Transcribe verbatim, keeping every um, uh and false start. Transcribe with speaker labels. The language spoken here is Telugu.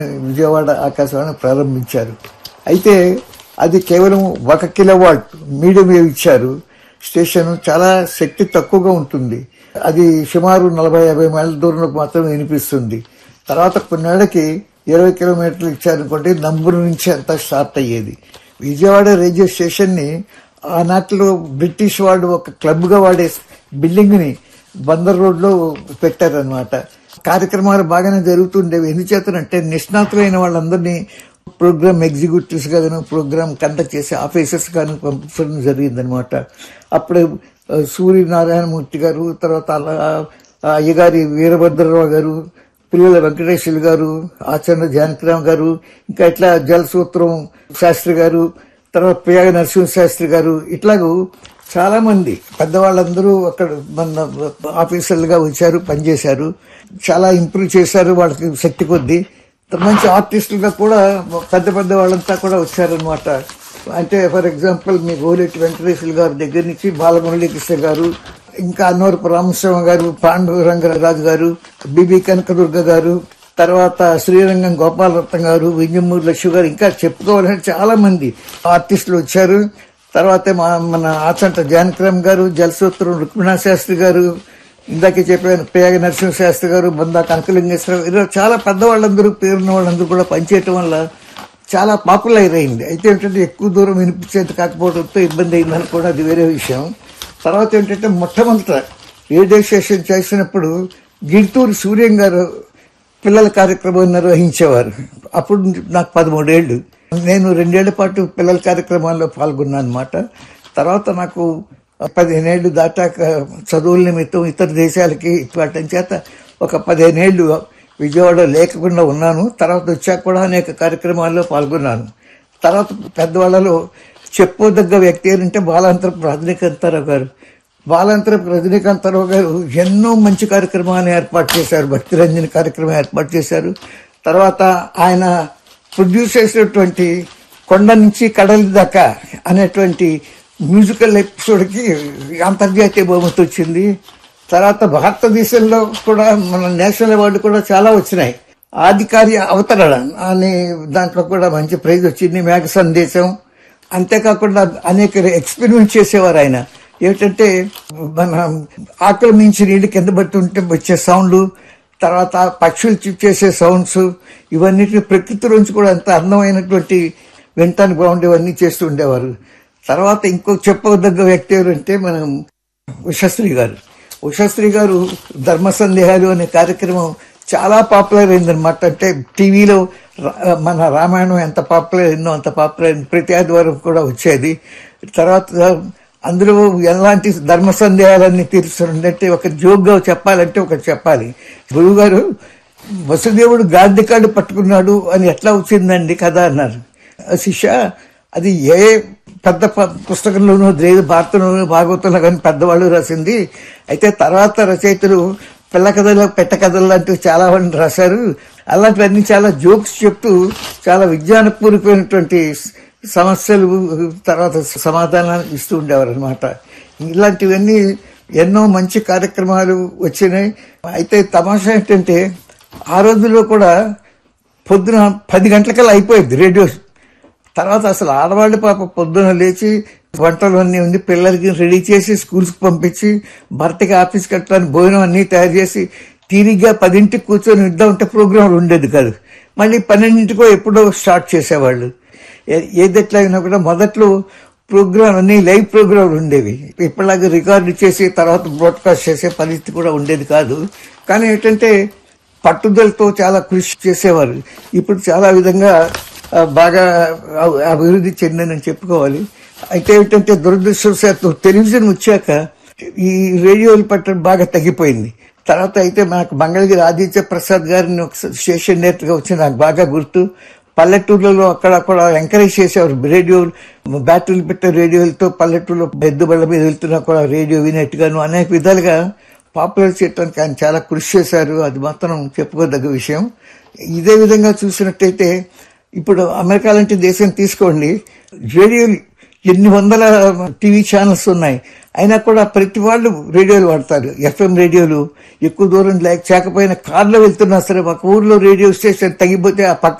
Speaker 1: విజయవాడ ఆకాశవాణి ప్రారంభించారు. అయితే అది కేవలం ఒక కిలోవాట్ మీడియం వేవ్ ఇచ్చారు. స్టేషన్ చాలా శక్తి తక్కువగా ఉంటుంది. అది సుమారు నలభై యాభై మైళ్ళ దూరంలో మాత్రమే వినిపిస్తుంది. తర్వాత కొన్నేళ్లకి ఇరవై కిలోమీటర్లు ఇచ్చారనుకోండి, నంబూరు నుంచి అంతా స్టార్ట్ అయ్యేది. విజయవాడ రేడియో స్టేషన్ ని ఆనాటిలో బ్రిటిష్ వాడు ఒక క్లబ్ గా వాడే బిల్డింగ్ ని బందర్ రోడ్ లో పెట్టారనమాట. కార్యక్రమాలు బాగానే జరుగుతుండేవి. ఎందుచేతనంటే నిష్ణాతులైన వాళ్ళందరినీ ప్రోగ్రామ్ ఎగ్జిక్యూటివ్స్ గాను, ప్రోగ్రామ్ కండక్ట్ చేసే ఆఫీసర్స్ గాను పంపించడం జరిగిందనమాట. అప్పుడు సూర్యనారాయణమూర్తి గారు, తర్వాత అయ్యగారి వీరభద్రరావు గారు, పుల్లల వెంకటేశ్వర గారు, ఆచరణ జానకిరామ్ గారు, ఇంకా ఇట్లా జలసూత్రం శాస్త్రి గారు, తర్వాత పియాగ నరసింహ శాస్త్రి గారు, ఇట్లాగూ చాలా మంది పెద్దవాళ్ళందరూ అక్కడ మన ఆఫీసర్లుగా వచ్చారు, పనిచేశారు. చాలా ఇంప్రూవ్ చేశారు వాళ్ళకి శక్తి కొద్దీ. మంచి ఆర్టిస్టులుగా కూడా పెద్ద పెద్ద వాళ్ళంతా కూడా వచ్చారనమాట. అంటే ఫర్ ఎగ్జాంపుల్ మీ గోలెట్టి వెంకటేశ్వర గారి దగ్గర నుంచి బాలమురళీకృష్ణ గారు, ఇంకా అన్నవరపు రామస్వామి గారు, పాండురంగరాజు గారు, బిబి కనకదుర్గ గారు, తర్వాత శ్రీరంగం గోపాలరత్నం గారు, వింజమూరి లక్ష్మి గారు, ఇంకా చెప్పుకోవాలంటే చాలా మంది ఆర్టిస్టులు వచ్చారు. తర్వాత మన ఆచంట జానకిరామ్ గారు, జలసూత్రం రుక్మిణా శాస్త్రి గారు, ఇందాకే చెప్పాను పియాగ నరసింహ శాస్త్రి గారు, బందా కనకలింగేశ్వరరావు, ఇలా చాలా పెద్దవాళ్ళందరూ పేరున్న వాళ్ళందరూ కూడా పనిచేయటం వల్ల చాలా పాపులర్ అయింది. అయితే ఏంటంటే ఎక్కువ దూరం వినిపించేది కాకపోవడంతో ఇబ్బంది అయిందని కూడా అది వేరే విషయం. తర్వాత ఏంటంటే మొట్టమొదట రేడియో స్టేషన్ చేసినప్పుడు గిడుతూరు సూర్యం గారు పిల్లల కార్యక్రమం నిర్వహించేవారు. అప్పుడు నాకు పదమూడేళ్లు. నేను రెండేళ్ల పాటు పిల్లల కార్యక్రమాల్లో పాల్గొన్నాను అనమాట. తర్వాత నాకు పదిహేనేళ్లు దాటాక చదువుల నిమిత్తం ఇతర దేశాలకి వాటి చేత ఒక పదిహేనేళ్లు విజయవాడ లేకుండా ఉన్నాను. తర్వాత వచ్చాక కూడా అనేక కార్యక్రమాల్లో పాల్గొన్నాను. తర్వాత పెద్దవాళ్లలో చెప్పుకోదగ్గ వ్యక్తి ఏంటంటే బాలాంతరపు రజనీకాంతారావు గారు. బాలాంతరపు రజనీకాంతారావు గారు ఎన్నో మంచి కార్యక్రమాలను ఏర్పాటు చేశారు. భక్తి రంజని కార్యక్రమం ఏర్పాటు చేశారు. తర్వాత ఆయన ప్రొడ్యూస్ చేసినటువంటి కొండ నుంచి కడలి దాకా అనేటువంటి మ్యూజికల్ ఎపిసోడ్ కి అంతర్జాతీయ బహుమతి వచ్చింది. తర్వాత భారతదేశంలో కూడా మన నేషనల్ అవార్డు కూడా చాలా వచ్చినాయి. ఆదికార్య అవతరణ అనే దాంట్లో కూడా మంచి ప్రైజ్ వచ్చింది. మేఘ సందేశం. అంతేకాకుండా అనేక ఎక్స్పెరిమెంట్ చేసేవారు ఆయన. ఏమిటంటే మన ఆకుల మించి నీళ్లు కింద పట్టి ఉంటే వచ్చే సౌండ్, తర్వాత పక్షులు చేసే సౌండ్స్, ఇవన్నిటిని ప్రకృతిలోంచి కూడా అంత అందమైనటువంటి వినటానికి బాగుండేవన్నీ చేస్తూ ఉండేవారు. తర్వాత ఇంకో చెప్పదగ్గ వ్యక్తి ఎవరంటే మనం ఉషశ్రీ గారు. ఉషశ్రీ గారు ధర్మ సందేహాలు అనే కార్యక్రమం చాలా పాపులర్ అయిందనమాట. అంటే టీవీలో మన రామాయణం ఎంత పాపులర్ అయిందో అంత పాపులర్ అయింది. ప్రతి ఆదివారం కూడా వచ్చేది. తర్వాత అందులో ఎలాంటి ధర్మ సందేహాలన్నీ తీరుస్తుందంటే ఒక జోక్గా చెప్పాలంటే ఒకటి చెప్పాలి. గురువు గారు వసుదేవుడు గాంధీ కార్డు పట్టుకున్నాడు అని ఎట్లా వచ్చిందండి కదా అన్నారు. శిష్య, అది ఏ పెద్ద పుస్తకంలోనూ లేదు, భారతంలోనూ భాగవతంలో కానీ పెద్దవాళ్ళు రాసింది. అయితే తర్వాత రచయితలు పిల్ల కథలు పెట్ట కథలు లాంటివి చాలా మంది రాశారు. అలాంటివన్నీ చాలా జోక్స్ చెప్తూ చాలా విజ్ఞానపూర్వకమైనటువంటి సమస్యలు తర్వాత సమాధానాలు ఇస్తూ ఉండేవారు అనమాట. ఇలాంటివన్నీ ఎన్నో మంచి కార్యక్రమాలు వచ్చినాయి. అయితే తమాషా ఏంటంటే ఆ రోజుల్లో కూడా పొద్దున పది గంటలకల్లా అయిపోయింది రేడియో. తర్వాత అసలు ఆడవాళ్ళు పాప పొద్దున లేచి వంటలు అన్నీ ఉంది, పిల్లలకి రెడీ చేసి స్కూల్స్కి పంపించి భర్తకి ఆఫీస్కి కట్టడానికి భోజనం అన్నీ తయారు చేసి తీరిగ్గా పదింటికి కూర్చొని ఇద్దాం ఉంటే ప్రోగ్రాంలు ఉండేది కాదు. మళ్ళీ పన్నెండింటికో ఎప్పుడో స్టార్ట్ చేసేవాళ్ళు. ఏది ఎట్లా అయినా కూడా మొదట్లో ప్రోగ్రాం అన్ని లైవ్ ప్రోగ్రాంలు ఉండేవి. ఇప్పటిలాగా రికార్డు చేసి తర్వాత బ్రాడ్కాస్ట్ చేసే పరిస్థితి కూడా ఉండేది కాదు. కానీ ఏంటంటే పట్టుదలతో చాలా కృషి చేసేవారు. ఇప్పుడు చాలా విధంగా బాగా అభివృద్ధి చెందిందని చెప్పుకోవాలి. అయితే ఏంటంటే దురదృష్టవశాత్తు టెలివిజన్ వచ్చాక ఈ రేడియోలు పట్టడం బాగా తగ్గిపోయింది. తర్వాత అయితే నాకు మంగళగిరి ఆదిత్య ప్రసాద్ గారిని ఒక స్టేషన్ డైరెక్టర్గా వచ్చి నాకు బాగా గుర్తు. పల్లెటూర్లలో అక్కడ కూడా ఎంకరేజ్ చేసేవారు. రేడియో బ్యాటరీలు పెట్టే రేడియోలతో పల్లెటూరులో పెద్ద బళ్ళ మీద వెళ్తున్నా కూడా రేడియో వినేట్టుగాను అనేక విధాలుగా పాపులర్ చేయడానికి ఆయన చాలా కృషి చేశారు. అది మాత్రం చెప్పుకోదగ్గ విషయం. ఇదే విధంగా చూసినట్టయితే ఇప్పుడు అమెరికా లాంటి దేశం తీసుకోండి, రేడియో ఎన్ని వందల టీవీ ఛానల్స్ ఉన్నాయి, అయినా కూడా ప్రతి వాళ్ళు రేడియోలు వాడతారు. ఎఫ్ఎం రేడియోలు ఎక్కువ దూరం లేకపోయినా కార్లో వెళ్తున్నా సరే ఒక ఊర్లో రేడియో స్టేషన్ తగ్గిపోతే ఆ పక్క